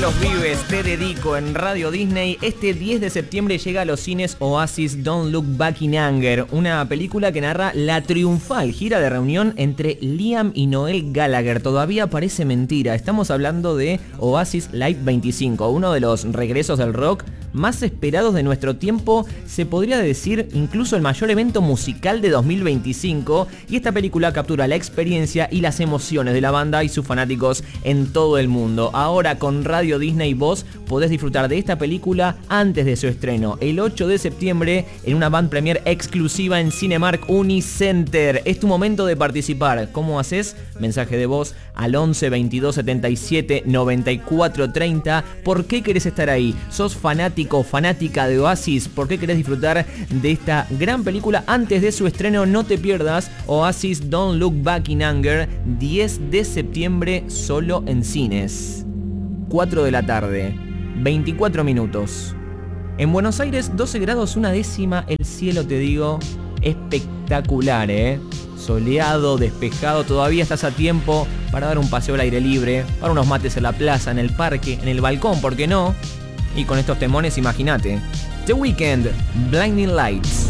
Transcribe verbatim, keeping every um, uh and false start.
Carlos Vives, te dedico en Radio Disney. Este diez de septiembre llega a los cines Oasis Don't Look Back in Anger, una película que narra la triunfal gira de reunión entre Liam y Noel Gallagher. Todavía parece mentira, estamos hablando de Oasis Live veinticinco, uno de los regresos del rock más esperados de nuestro tiempo, se podría decir incluso el mayor evento musical de dos mil veinticinco, y esta película captura la experiencia y las emociones de la banda y sus fanáticos en todo el mundo. Ahora con Radio Disney vos podés disfrutar de esta película antes de su estreno, el ocho de septiembre, en una band premiere exclusiva en Cinemark Unicenter. Es tu momento de participar. ¿Cómo haces? Mensaje de voz al once veintidós setenta y siete noventa y cuatro treinta. ¿Por qué querés estar ahí? ¿Sos fanático o fanática de Oasis? ¿Por qué querés disfrutar de esta gran película antes de su estreno? No te pierdas Oasis Don't Look Back in Anger, diez de septiembre, solo en cines. cuatro de la tarde, veinticuatro minutos. En Buenos Aires, doce grados una décima, el cielo, te digo, espectacular, ¿eh? Soleado, despejado, todavía estás a tiempo para dar un paseo al aire libre, para unos mates en la plaza, en el parque, en el balcón, ¿por qué no? Y con estos temones, imagínate. The Weeknd, Blinding Lights.